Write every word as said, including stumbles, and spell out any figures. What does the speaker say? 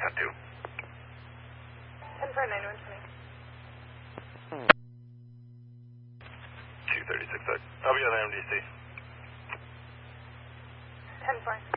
Cut two. ten four nine one twenty. two thirty-six. I'll be on M D C. ten four.